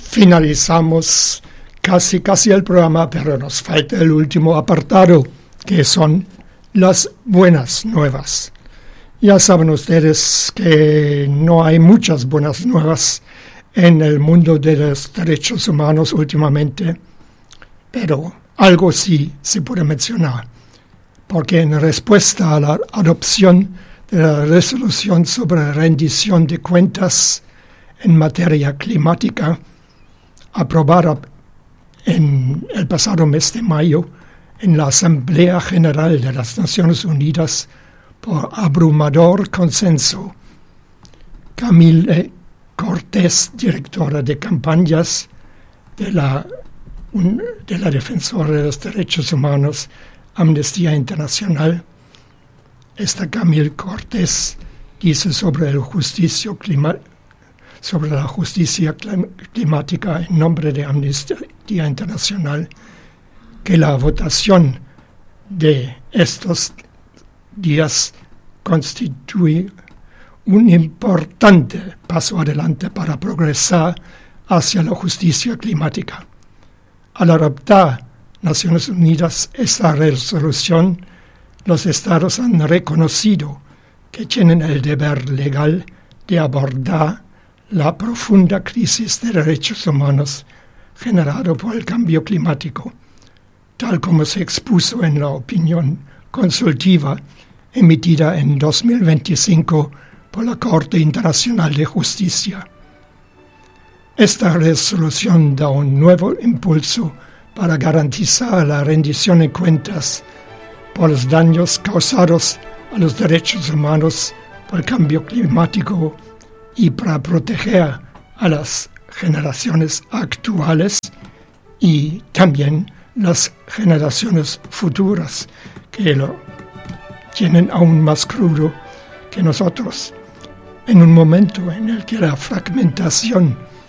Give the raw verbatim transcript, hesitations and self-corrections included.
finalizamos casi casi el programa, pero nos falta el último apartado, que son las buenas nuevas. Ya saben ustedes que no hay muchas buenas nuevas en el mundo de los derechos humanos últimamente, pero algo sí se puede mencionar, porque en respuesta a la adopción de la resolución sobre rendición de cuentas en materia climática, aprobada en el pasado mes de mayo en la Asamblea General de las Naciones Unidas por abrumador consenso, Camille Cortés, directora de campañas de la, un, de la Defensora de los Derechos Humanos, Amnistía Internacional. Esta Camille Cortés dice sobre el justicio clima, sobre la justicia climática en nombre de Amnistía Internacional que la votación de estos días constituye un importante paso adelante para progresar hacia la justicia climática. Al adoptar Naciones Unidas esta resolución, los estados han reconocido que tienen el deber legal de abordar la profunda crisis de derechos humanos generado por el cambio climático, tal como se expuso en la opinión consultiva emitida en dos mil veinticinco por la Corte Internacional de Justicia. Esta resolución da un nuevo impulso para garantizar la rendición de cuentas por los daños causados a los derechos humanos por el cambio climático y para proteger a las generaciones actuales y también las generaciones futuras que lo tienen aún más crudo que nosotros, en un momento en el que la fragmentación